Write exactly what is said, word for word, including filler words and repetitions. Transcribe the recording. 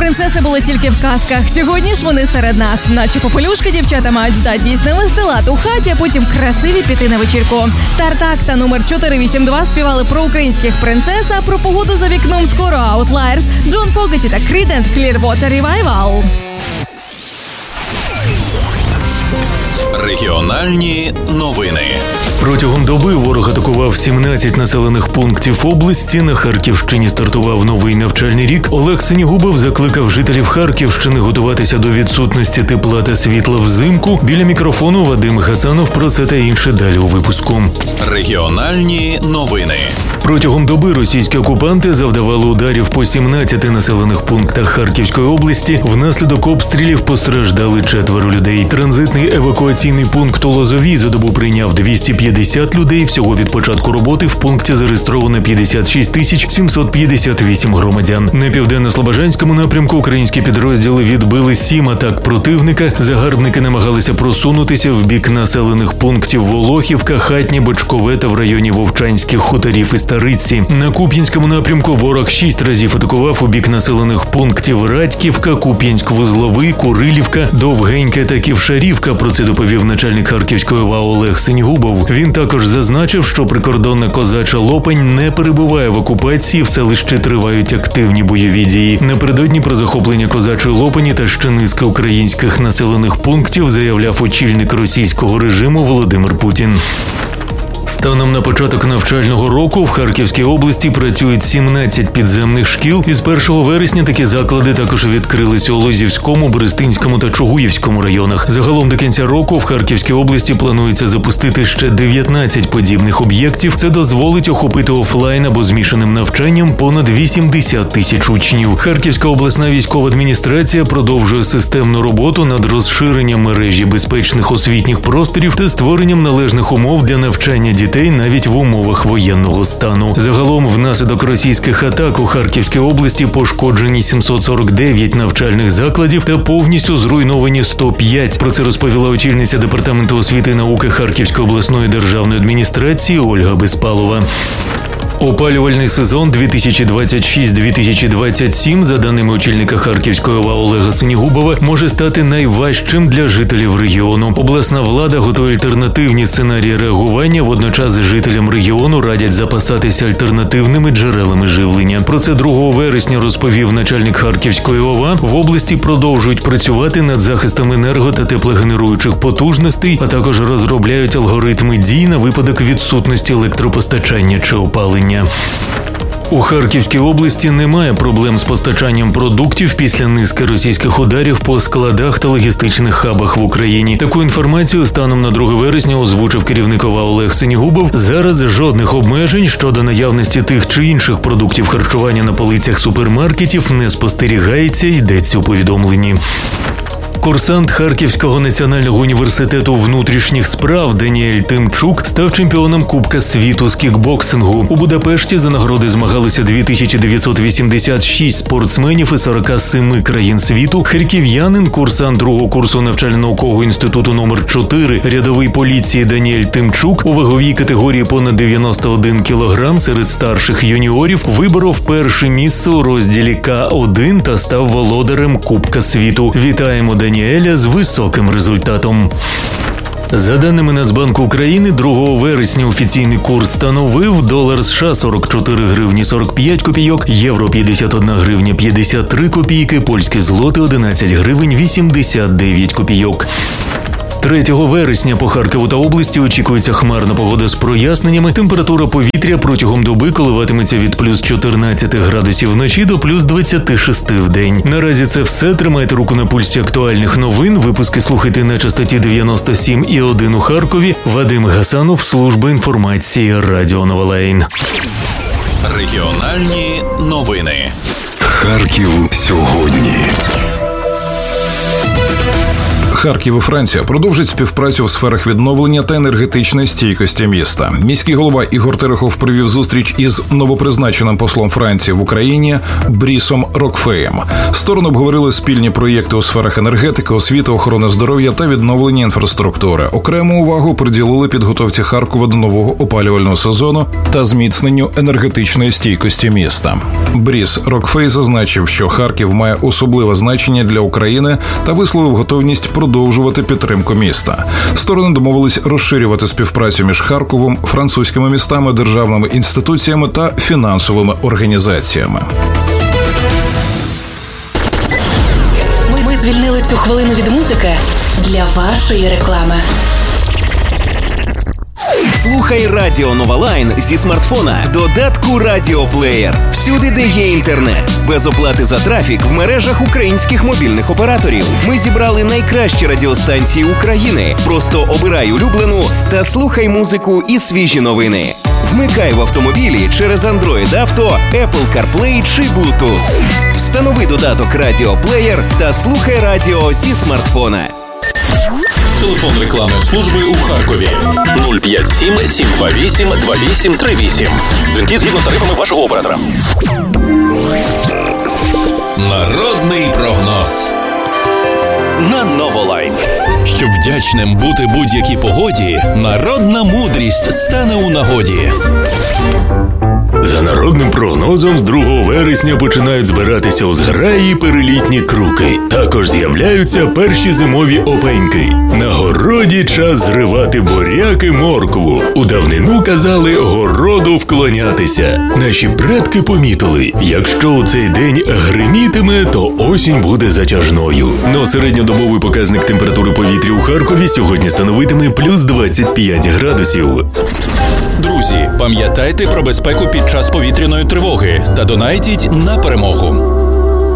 принцеси були тільки в казках. Сьогодні ж вони серед нас. Наче попелюшки дівчата мають здатність навести лад у хаті, а потім красиві піти на вечірку. Тартак та номер чотири вісім два співали про українських принцес, а про погоду за вікном скоро Outliers, Джон Фогеті та Creedence Clearwater Revival. Регіональні новини. Протягом доби ворог атакував сімнадцять населених пунктів області. На Харківщині стартував новий навчальний рік. Олег Синігубов закликав жителів Харківщини готуватися до відсутності тепла та світла взимку. Біля мікрофону Вадим Гасанов. Про це та інше далі у випуску. Регіональні новини. Протягом доби російські окупанти завдавали ударів по сімнадцяти населених пунктах Харківської області. Внаслідок обстрілів постраждали четверо людей. Транзитний евакуаційний пункт у Лозовій за добу прийняв двісті п'ятдесят людей. Всього від початку роботи в пункті зареєстровано п'ятдесят шість тисяч сімсот п'ятдесят вісім громадян. На південно-слобожанському напрямку українські підрозділи відбили сім атак противника. Загарбники намагалися просунутися в бік населених пунктів Волохівка, Хатнє, Бочкове та в районі Вовчанських хуторів і Стариці. На Куп'янському напрямку ворог шість разів атакував у бік населених пунктів Радьківка, Куп'янськ-Вузловий, Курилівка, Довгеньке та Ківшарівка. Про це доповів начальник Харківської ОВА Олег Синігубов. Він також зазначив, що прикордонна Козача Лопань не перебуває в окупації, в селищі тривають активні бойові дії. Напередодні про захоплення Козачої Лопані та ще низки українських населених пунктів заявляв очільник російського режиму Володимир Путін. Станом на початок навчального року в Харківській області працюють сімнадцять підземних шкіл. Із першого вересня такі заклади також відкрилися у Лозівському, Берестинському та Чугуївському районах. Загалом до кінця року в Харківській області планується запустити ще дев'ятнадцять подібних об'єктів. Це дозволить охопити офлайн або змішаним навчанням понад вісімдесят тисяч учнів. Харківська обласна військова адміністрація продовжує системну роботу над розширенням мережі безпечних освітніх просторів та створенням належних умов для навчання дітей навіть в умовах воєнного стану. Загалом внаслідок російських атак у Харківській області пошкоджені сімсот сорок дев'ять навчальних закладів та повністю зруйновані сто п'ять. Про це розповіла очільниця Департаменту освіти і науки Харківської обласної державної адміністрації Ольга Безпалова. Опалювальний сезон дві тисячі двадцять шість - дві тисячі двадцять сім, за даними очільника Харківської ОВА Олега Синігубова, може стати найважчим для жителів регіону. Обласна влада готує альтернативні сценарії реагування, водночас жителям регіону радять запасатися альтернативними джерелами живлення. Про це другого вересня розповів начальник Харківської ОВА. В області продовжують працювати над захистом енерго- та теплогенеруючих потужностей, а також розробляють алгоритми дій на випадок відсутності електропостачання чи опалення. У Харківській області немає проблем з постачанням продуктів після низки російських ударів по складах та логістичних хабах в Україні. Таку інформацію станом на друге вересня озвучив керівник ОВА Олег Синігубов. Зараз жодних обмежень щодо наявності тих чи інших продуктів харчування на полицях супермаркетів не спостерігається, йдеться у повідомленні. Курсант Харківського національного університету внутрішніх справ Даніель Тимчук став чемпіоном Кубка світу з кікбоксингу. У Будапешті за нагороди змагалися дві тисячі дев'ятсот вісімдесят шість спортсменів із сорока семи країн світу. Харків'янин, курсант другого курсу навчально-наукового інституту номер чотири рядовий поліції Даніель Тимчук у ваговій категорії понад дев'яносто один кілограм серед старших юніорів виборов перше місце у розділі Ка один та став володарем Кубка світу. Вітаємо Даніеля з високим результатом. За даними Нацбанку України, другого вересня офіційний курс становив долар США сорок чотири гривні сорок п'ять копійок, євро п'ятдесят одна гривня п'ятдесят три копійки, польські злоти одинадцять гривень вісімдесят дев'ять копійок. третього вересня по Харкову та області очікується хмарна погода з проясненнями. Температура повітря протягом доби коливатиметься від плюс чотирнадцяти градусів вночі до плюс двадцяти шести в день. Наразі це все. Тримайте руку на пульсі актуальних новин. Випуски слухайте на частоті дев'яносто сім і один у Харкові. Вадим Гасанов, служба інформації Радіо Нова Лейн. Регіональні новини. Харків сьогодні. Харків і Франція продовжать співпрацю в сферах відновлення та енергетичної стійкості міста. Міський голова Ігор Терехов провів зустріч із новопризначеним послом Франції в Україні Брісом Рокфеєм. Сторони обговорили спільні проєкти у сферах енергетики, освіти, охорони здоров'я та відновлення інфраструктури. Окрему увагу приділили підготовці Харкова до нового опалювального сезону та зміцненню енергетичної стійкості міста. Бріс Рокфей зазначив, що Харків має особливе значення для України та висловив готовність продовжувати підтримку міста. Сторони домовились розширювати співпрацю між Харковом, французькими містами, державними інституціями та фінансовими організаціями. Ми, ми звільнили цю хвилину від музики для вашої реклами. Слухай Радіо Нова Лайн зі смартфона, додатку Радіоплеєр. Всюди, де є інтернет. Без оплати за трафік в мережах українських мобільних операторів. Ми зібрали найкращі радіостанції України. Просто обирай улюблену та слухай музику і свіжі новини. Вмикай в автомобілі через Android Auto, Apple CarPlay чи Bluetooth. Встанови додаток Радіоплеєр та слухай радіо зі смартфона. Телефон рекламної служби у Харкові нуль п'ять сім сім два вісім два вісім три вісім. Дзвінки згідно з тарифами вашого оператора. Народний прогноз на Новолайн. Щоб вдячним бути будь-якій погоді, народна мудрість стане у нагоді. За народним прогнозом, з другого вересня починають збиратися у зграї перелітні круки. Також з'являються перші зимові опеньки. На городі час зривати буряк і моркву. У давнину казали городу вклонятися. Наші предки помітили, якщо у цей день гримітиме, то осінь буде затяжною. Но середньодобовий показник температури повітря у Харкові сьогодні становитиме плюс двадцять п'ять градусів. Друзі, пам'ятайте про безпеку під час повітряної тривоги та донайтіть на перемогу.